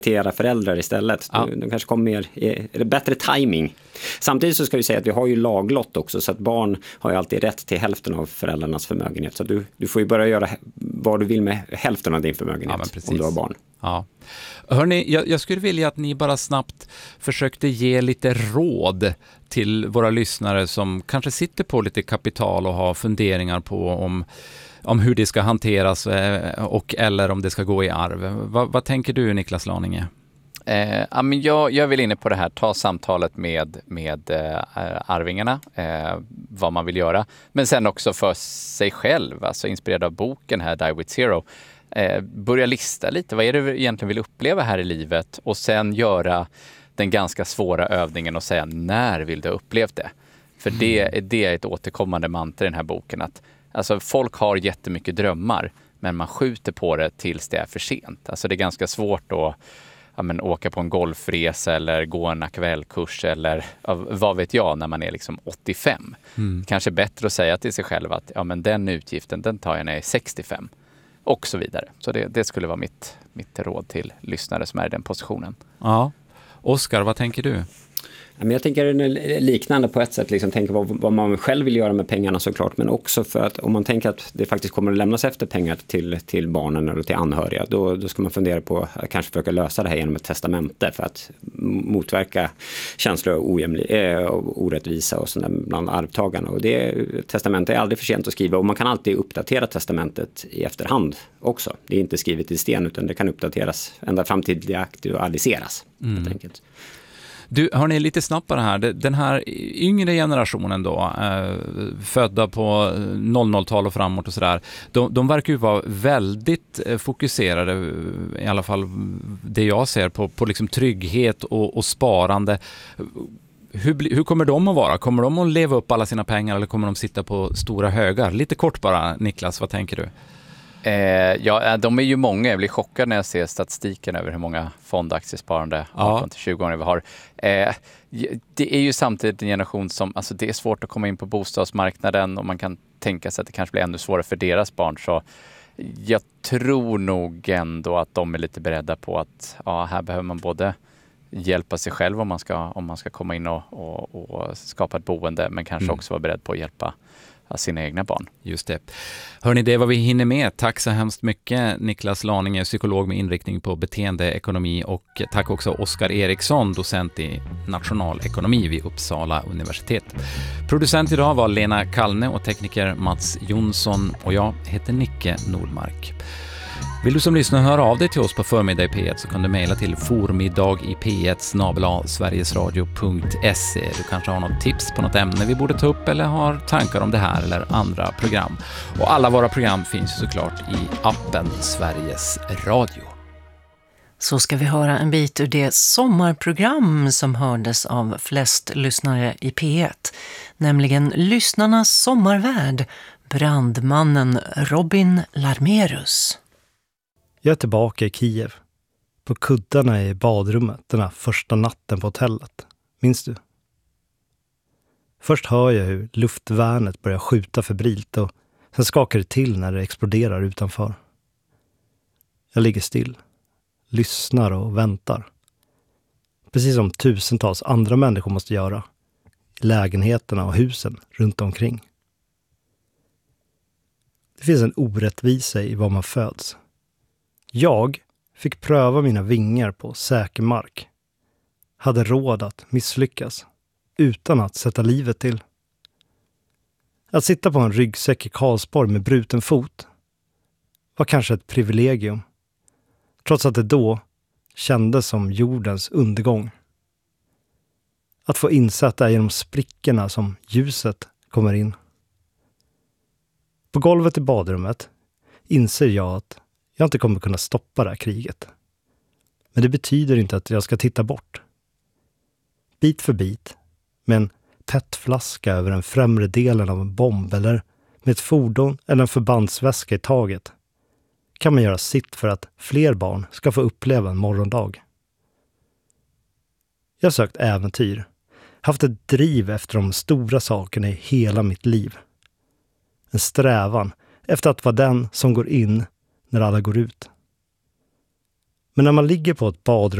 föräldrar istället. Ja. De kanske kommer mer, är det bättre timing. Samtidigt så ska vi säga att vi har ju laglott också, så att barn har ju alltid rätt till hälften av föräldrarnas förmögenhet. Så du får ju börja göra vad du vill med hälften av din förmögenhet om du har barn. Ja. Hörrni, jag skulle vilja att ni bara snabbt försökte ge lite råd till våra lyssnare som kanske sitter på lite kapital och har funderingar på om hur det ska hanteras och eller om det ska gå i arv. Vad tänker du, Niklas Laninge? Men jag vill inne på det här, ta samtalet med arvingarna, vad man vill göra. Men sen också för sig själv, alltså inspirerad av boken här, Die with Zero. Börja lista lite, vad är det du egentligen vill uppleva här i livet? Och sen göra den ganska svåra övningen och säga, när vill du ha upplevt det? För det är ett återkommande mantra i den här boken. Att, alltså, folk har jättemycket drömmar, men man skjuter på det tills det är för sent. Alltså det är ganska svårt att åka på en golfresa eller gå en akvällkurs eller vad vet jag när man är liksom 85. Kanske bättre att säga till sig själv att den utgiften, den tar jag när jag är 65 och så vidare. Så det skulle vara mitt råd till lyssnare som är i den positionen. Ja. Oskar, vad tänker du? Men jag tänker liknande på ett sätt, liksom tänka vad man själv vill göra med pengarna såklart, men också för att om man tänker att det faktiskt kommer att lämnas efter pengar till barnen eller till anhöriga, då ska man fundera på att kanske försöka lösa det här genom ett testamente för att motverka känslor av orättvisa och sådär bland arvtagarna. Och testamentet är aldrig för sent att skriva, och man kan alltid uppdatera testamentet i efterhand också. Det är inte skrivet i sten, utan det kan uppdateras ända fram till det aktualiseras helt enkelt. Du, hör ni lite snabbare här, den här yngre generationen då, födda på 00-tal och framåt och sådär, de verkar ju vara väldigt fokuserade, i alla fall det jag ser, på liksom trygghet och sparande. Hur kommer de att vara? Kommer de att leva upp alla sina pengar eller kommer de sitta på stora högar? Lite kort bara, Niklas, vad tänker du? De är ju många. Jag blir chockad när jag ser statistiken över hur många fondaktiesparande 18-20 år vi har. Det är ju samtidigt en generation som, alltså det är svårt att komma in på bostadsmarknaden och man kan tänka sig att det kanske blir ännu svårare för deras barn. Så jag tror nog ändå att de är lite beredda på att här behöver man både hjälpa sig själv om man ska komma in och skapa ett boende, men kanske också vara beredd på att hjälpa sina egna barn. Just det. Hörrni, det är vad vi hinner med. Tack så hemskt mycket, Niklas Laninge, psykolog med inriktning på beteendeekonomi, och tack också Oskar Eriksson, docent i nationalekonomi vid Uppsala universitet. Producent idag var Lena Kallne och tekniker Mats Jonsson, och jag heter Nicke Nordmark. Vill du som lyssnar höra av dig till oss på Förmiddag i P1 så kan du mejla till formidagip1@sverigesradio.se. Du kanske har något tips på något ämne vi borde ta upp eller har tankar om det här eller andra program. Och alla våra program finns såklart i appen Sveriges Radio. Så ska vi höra en bit ur det sommarprogram som hördes av flest lyssnare i P1, nämligen Lyssnarnas sommarvärd, brandmannen Robin Larmerus. Jag är tillbaka i Kiev, på kuddarna i badrummet den här första natten på hotellet. Minns du? Först hör jag hur luftvärnet börjar skjuta febrilt och sen skakar det till när det exploderar utanför. Jag ligger still, lyssnar och väntar. Precis som tusentals andra människor måste göra, i lägenheterna och husen runt omkring. Det finns en orättvisa i var man föds. Jag fick pröva mina vingar på säker mark. Hade råd att misslyckas utan att sätta livet till. Att sitta på en ryggsäck i Karlsborg med bruten fot var kanske ett privilegium, trots att det då kändes som jordens undergång. Att få insätta genom sprickorna som ljuset kommer in. På golvet i badrummet inser jag att jag inte kommer kunna stoppa det här kriget. Men det betyder inte att jag ska titta bort. Bit för bit, med en petflaska över den främre delen av en bomb eller med ett fordon eller en förbandsväska i taget, kan man göra sitt för att fler barn ska få uppleva en morgondag. Jag har sökt äventyr, haft ett driv efter de stora sakerna i hela mitt liv. En strävan efter att vara den som går in när alla går ut. Men när man ligger på ett badrum